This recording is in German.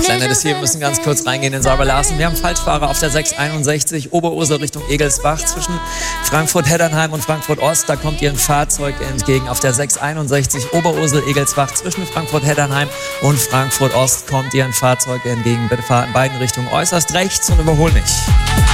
Kleiner des hier, wir müssen ganz kurz reingehen in Sauber-Larsen. Wir haben Falschfahrer auf der 661 Oberursel Richtung Egelsbach zwischen Frankfurt-Heddernheim und Frankfurt-Ost. Da kommt ihr ein Fahrzeug entgegen. Auf der 661 Oberursel Egelsbach zwischen Frankfurt-Heddernheim und Frankfurt-Ost kommt ihr ein Fahrzeug entgegen. Bitte fahrt in beiden Richtungen äußerst rechts und überhol nicht.